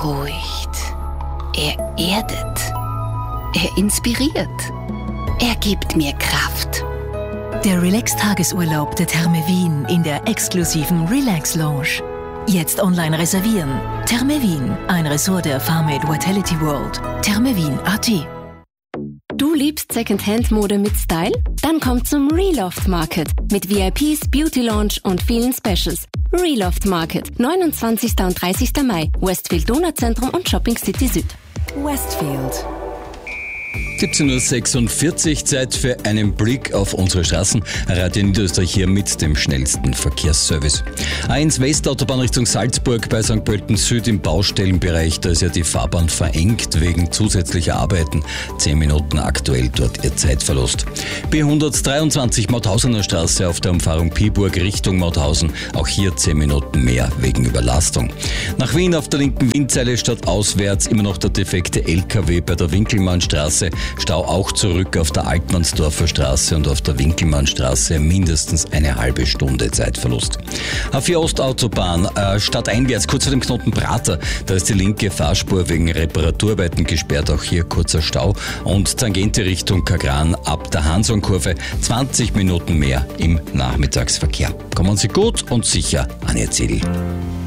beruhigt. Er erdet. Er inspiriert. Er gibt mir Kraft. Der Relax-Tagesurlaub der Therme Wien in der exklusiven Relax Lounge. Jetzt online reservieren. Therme Wien, ein Ressort der Farmate Vitality World. thermewien.at. Du liebst Secondhand-Mode mit Style? Dann komm zum Reloft Market mit VIPs, Beauty Lounge und vielen Specials. Reloft Market, 29. und 30. Mai, Westfield Donauzentrum und Shopping City Süd. Westfield. 17:46 Uhr, Zeit für einen Blick auf unsere Straßen. Radio Niederösterreich hier mit dem schnellsten Verkehrsservice. A1 Westautobahn Richtung Salzburg bei St. Pölten Süd im Baustellenbereich. Da ist ja die Fahrbahn verengt wegen zusätzlicher Arbeiten. 10 Minuten aktuell dort ihr Zeitverlust. B123 Mauthausener Straße auf der Umfahrung Piburg Richtung Mauthausen. Auch hier 10 Minuten mehr wegen Überlastung. Nach Wien auf der linken Wienzeile stadtauswärts immer noch der defekte LKW bei der Winkelmannstraße. Stau auch zurück auf der Altmannsdorfer Straße und auf der Winkelmannstraße mindestens eine halbe Stunde Zeitverlust. A4 Ostautobahn stadteinwärts kurz vor dem Knoten Prater, da ist die linke Fahrspur wegen Reparaturarbeiten gesperrt, auch hier kurzer Stau und Tangente Richtung Kagran ab der Hansonkurve 20 Minuten mehr im Nachmittagsverkehr. Kommen Sie gut und sicher an Ihr Ziel.